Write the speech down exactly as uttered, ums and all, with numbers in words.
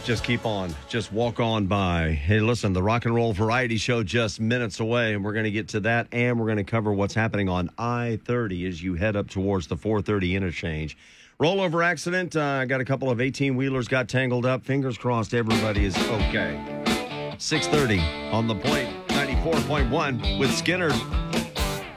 just keep on. Just walk on by. Hey, listen, the Rock and Roll Variety Show just minutes away, and we're going to get to that, and we're going to cover what's happening on I thirty as you head up towards the four thirty interchange. Rollover accident. I uh, got a couple of eighteen-wheelers got tangled up. Fingers crossed everybody is okay. six thirty on The Point, ninety-four point one with Skinner.